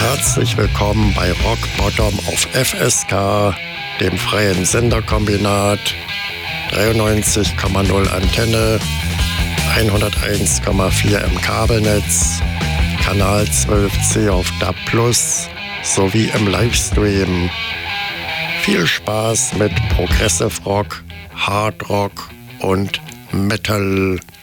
Herzlich willkommen bei Rock Bottom auf FSK, dem freien Senderkombinat. 93,0 Antenne, 101,4 im Kabelnetz, Kanal 12C auf DAB+ sowie im Livestream. Viel Spaß mit Progressive Rock, Hard Rock und Metal.